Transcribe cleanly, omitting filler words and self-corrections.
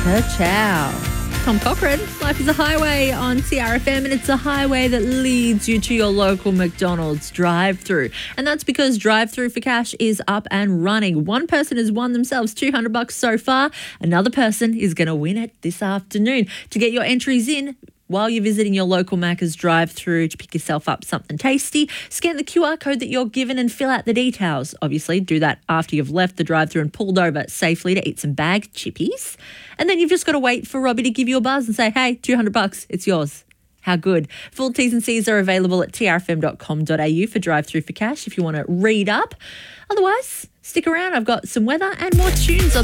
Ciao. Tom Cochran, Life is a Highway on CRFM, and it's a highway that leads you to your local McDonald's drive-through. And that's because Drive-Through for Cash is up and running. One person has won themselves $200 so far. Another person is going to win it this afternoon. To get your entries in, while you're visiting your local Macca's drive-through to pick yourself up something tasty, scan the QR code that you're given and fill out the details. Obviously, do that after you've left the drive-through and pulled over safely to eat some bagged chippies. And then you've just got to wait for Robbie to give you a buzz and say, hey, $200, it's yours. How good. Full T's and C's are available at trfm.com.au for Drive-Through for Cash if you want to read up. Otherwise, stick around. I've got some weather and more tunes on